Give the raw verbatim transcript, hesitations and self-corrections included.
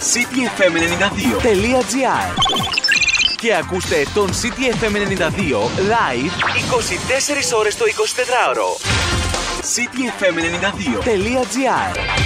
σι τι εφ εμ ενενήντα δύο τελεία τζι άρ και ακούστε τον σι τι εφ εμ ενενήντα δύο live είκοσι τέσσερις ώρες το εικοσιτετράωρο. σι τι εφ εμ ενενήντα δύο τελεία τζι άρ